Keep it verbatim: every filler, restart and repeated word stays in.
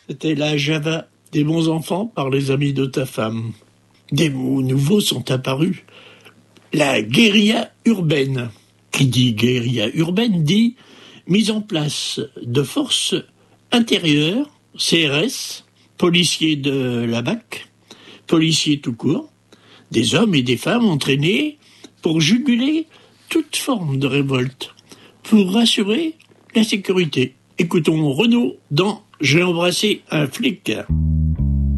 C'était la Java des bons enfants par les amis de ta femme. Des mots nouveaux sont apparus. La guérilla urbaine. Qui dit guérilla urbaine dit mise en place de forces intérieures, C R S, policiers de la B A C, policiers tout court, des hommes et des femmes entraînés pour juguler toute forme de révolte, pour rassurer la sécurité. Écoutons Renaud dans « J'ai embrassé un flic ».